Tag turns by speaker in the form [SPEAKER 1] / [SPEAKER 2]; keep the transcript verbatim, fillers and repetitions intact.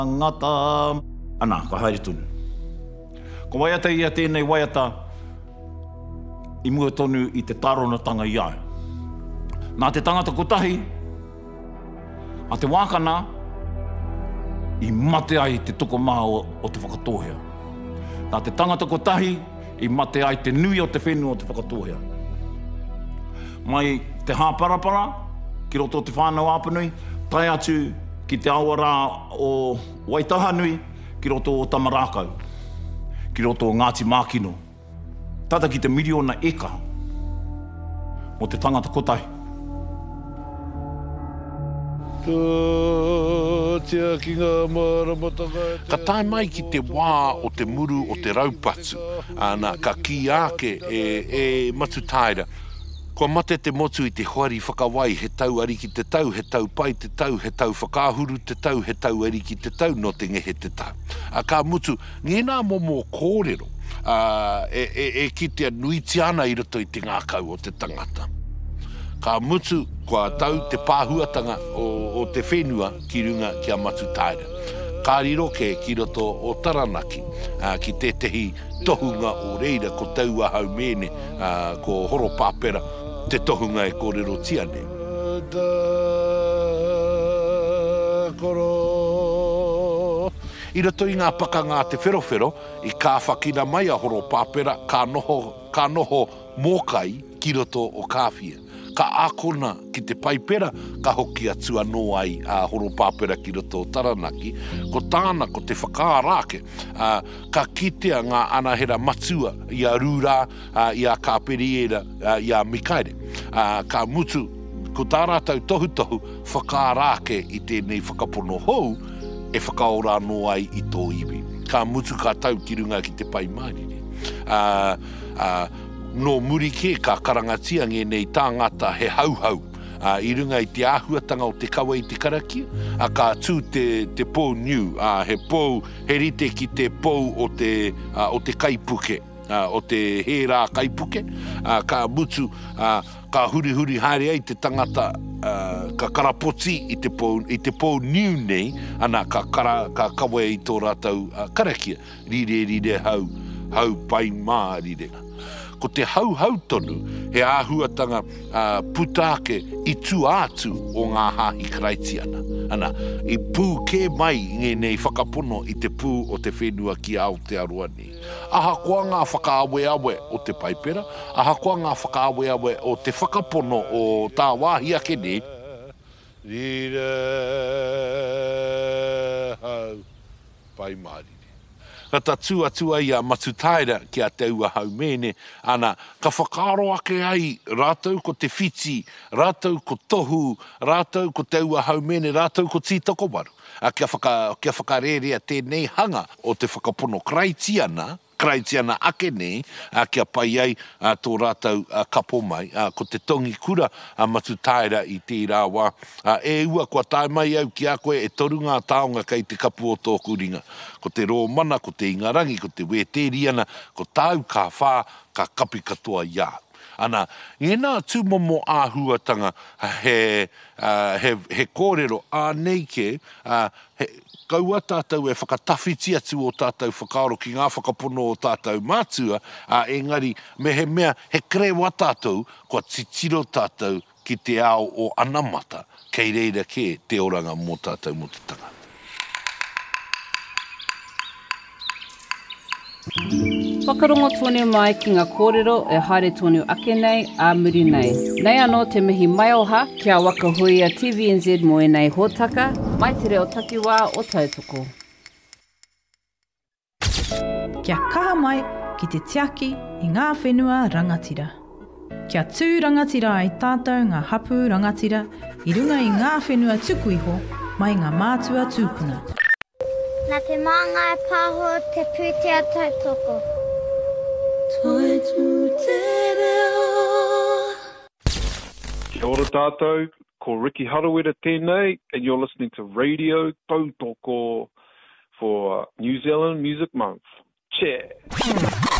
[SPEAKER 1] Ngata, ana, ka haere tunu. Ko waiata ia tēnei waiata i mua tonu i te taronatanga i au. Nā te tangata kotahi, a te wākana, i mate ai te toko maha o, o te whakatōhea. Nā te tangata kotahi, i mate ai te nui o te whenua o te whakatōhea. Mai te hāparapara, ki roto o te whānau apanui, tai atu ki te awara o Waitahanui, ki roto o Tamarakau, ki roto o Ngāti Mākino. Tata ki te miriona eka mo te tangata kotahi.
[SPEAKER 2] Ka tae mai ki te wā o te muru o te raupatsu, ana ka ki ake e, e matutaira. Kua mate te motu i te hoari whakawai, he tau ariki te tau, he tau pai te tau, he tau whakahuru te tau, he tau ariki te tau, no te ngehe te tau. A ka mutu, ngena momo kōrero, uh, e, e, e kitea nuiti ana i roto i te ngākau o te tangata. Ka mutu, kua tau te pāhuatanga o, o te whenua ki runga ki a matutaira. Ka riro ke ki roto o Taranaki, uh, ki te tehi tohunga o reira ko tau ahau mene, uh, ko horo pāpera, te tohunga e kōrero tiane. I roto i ngā pakanga te wherowhero, i kā whakina mai a horo pāpera, ka noho, ka noho mōkai ki roto o kāwhia. Ka ākona ki te paipera, ka hoki atu anō ai a horo pāpera ki roto o Taranaki, ko tāna ko te whakaarake, uh, ka kitea ngā anahera matua i a Rūrā, uh, i a Kāperiera, uh, i a Mikaere. Uh, ka mutu, ko tā rātau tohu tohu, whakaarake i tēnei whakapono hou, e whakaora anō ai i tō iwi. Ka mutu ka tau ki runga ki te paimāriri. Uh, uh, No muri ke ka karangatia ngenei tāngata he hauhau uh, i runga i te āhuatanga o te kawa i te karakia, a ka tū te, te pō niu, uh, he pō, he rite ki te pō o te, uh, o te kaipuke, uh, o te hērā kaipuke, uh, ka mutu, uh, ka huri huri haere ai te tangata, uh, ka karapoti i te pō, i te pō niu nei, ana ka, kara, ka kawa i tō rātau uh, karakia, rire rire hau, hau pai mā rire. Ko te hau-hau tonu, he āhuatanga uh, putake i tū ātu o ngā hāhi karaitiana. Ana, i pū ke mai ngenei whakapono i te pū o te whenua ki Aotearoa ni. Aha koa ngā whakaawe-awe o te paipera, aha koa ngā whakaawe-awe o te whakapono o tā wāhi ake ne. Rire hau pai māriri. Ka ta tua tua i a matutaira ki a te ua hau mene, ana ka whakaro ake ai rātou ko te whiti, rātou ko tohu, rātou ko te ua hau mene, rātou ko tītoko waru. A kia, whaka, kia whakarerea tēnei hanga o te whakapono kraitiana, kraitiana ake nei, a kia pai ai a tō rātou a kapo mai, a ko te tongi kura a matutaira i tērā wā. A e ua kua tae mai au ki a koe e toru ngā taonga kei te kapu o tōku ringa. Ko te rōmana, ko te ingarangi, ko te wetēriana, ko tāu ka whā, ka kapi katoa ia. Ana, ngena tūmomo āhuatanga he, uh, he, he kōrero ānei ke, uh, he, kaua tātou e whakatawhiti atu o tātou whakaaro ki ngā whakapono o tātou mātua, uh, engari me he mea he krewa tātou, kua titiro tātou ki te ao o anamata, kei reira ke te oranga mō tātou mō te tanga.
[SPEAKER 3] Whakarongo tōne mai ki ngā kōrero e haere tōnu ake nei a muri nei. Nei anō te mihi mai oha kia waka hui a T V N Z mo e nei hōtaka, mai te reo takiwā o tautoko.
[SPEAKER 4] Kia kaha mai ki te tiaki i ngā whenua rangatira. Kia tū rangatira ai tātou ngā hapu rangatira i runga i ngā whenua tuku iho mai ngā mātua tūpuna.
[SPEAKER 5] Nā te mānga e pāho te pūtea tautoko. Toi tū te reo.
[SPEAKER 6] Kia ora tātou, ko Ricky Harawira tēnei, and you're listening to Radio Tautoko for New Zealand Music Month. Cheers!